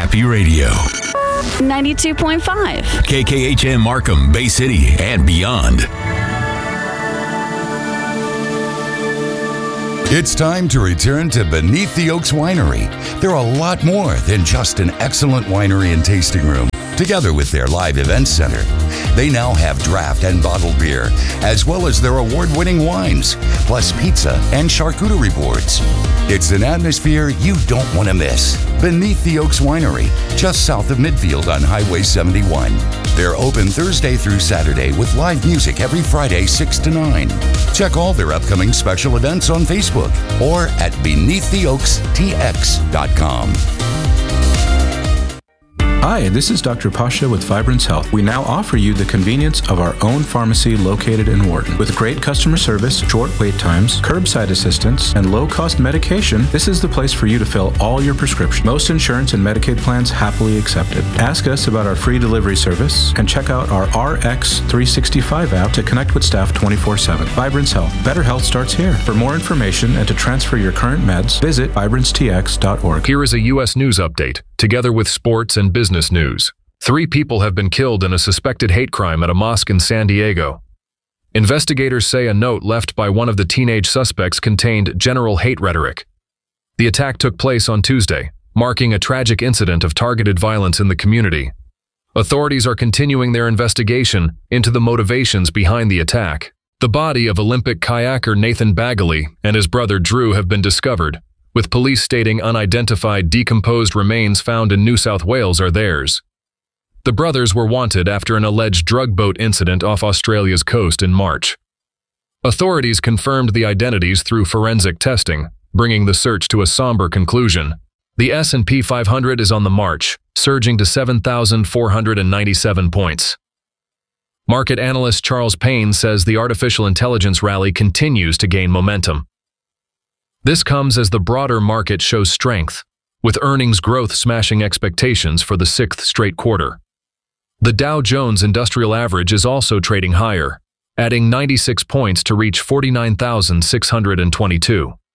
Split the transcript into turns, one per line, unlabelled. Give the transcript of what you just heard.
Happy Radio.
92.5.
KKHM Markham, Bay City, and beyond.
It's time to return to Beneath the Oaks Winery. They're a lot more than just an excellent winery and tasting room. Together with their live events center, they now have draft and bottled beer, as well as their award-winning wines, plus pizza and charcuterie boards. It's an atmosphere you don't want to miss. Beneath the Oaks Winery, just south of Midfield on Highway 71. They're open Thursday through Saturday with live music every Friday 6 to 9. Check all their upcoming special events on Facebook or at beneaththeoakstx.com.
Hi, this is Dr. Pasha with Vibrance Health. We now offer you the convenience of our own pharmacy located in Wharton. With great customer service, short wait times, curbside assistance, and low-cost medication, this is the place for you to fill all your prescriptions. Most insurance and Medicaid plans happily accepted. Ask us about our free delivery service and check out our RX365 app to connect with staff 24/7. Vibrance Health. Better health starts here. For more information and to transfer your current meds, visit vibrancetx.org.
Here is a U.S. news update, together with sports and business news. 3 people have been killed in a suspected hate crime at a mosque in San Diego. Investigators say a note left by one of the teenage suspects contained general hate rhetoric. The attack took place on Tuesday, marking a tragic incident of targeted violence in the community. Authorities are continuing their investigation into the motivations behind the attack. The body of Olympic kayaker Nathan Bagley and his brother Drew have been discovered, with police stating unidentified decomposed remains found in New South Wales are theirs. The brothers were wanted after an alleged drug boat incident off Australia's coast in March. Authorities confirmed the identities through forensic testing, bringing the search to a somber conclusion. The S&P 500 is on the march, surging to 7,497 points. Market analyst Charles Payne says the artificial intelligence rally continues to gain momentum. This comes as the broader market shows strength, with earnings growth smashing expectations for the 6th straight quarter. The Dow Jones Industrial Average is also trading higher, adding 96 points to reach 49,622.